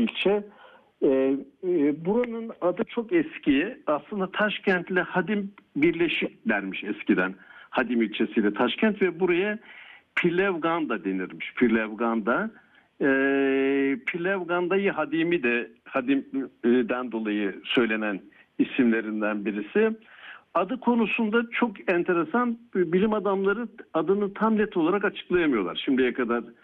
ilçe. Buranın adı çok eski. Aslında Taşkent'le Hadim birleşik dermiş eskiden. Hadim ilçesiyle Taşkent ve buraya Pilevganda denirmiş. Pilevganda. Pilevganda'yı Hadim'i de Hadim'den dolayı söylenen isimlerinden birisi. Adı konusunda çok enteresan, bilim adamları adını tam net olarak açıklayamıyorlar. Şimdiye kadar